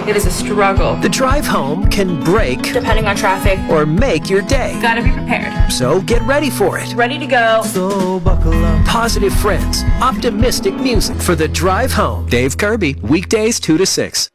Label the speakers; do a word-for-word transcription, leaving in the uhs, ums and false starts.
Speaker 1: It is a struggle.
Speaker 2: The drive home can break
Speaker 1: Depending on traffic.
Speaker 2: or make your day.
Speaker 1: Gotta be prepared.
Speaker 2: So get ready for it.
Speaker 1: Ready to go.
Speaker 3: So buckle up.
Speaker 2: Positive friends, optimistic music for the drive home. Dave Kirby, weekdays two to six.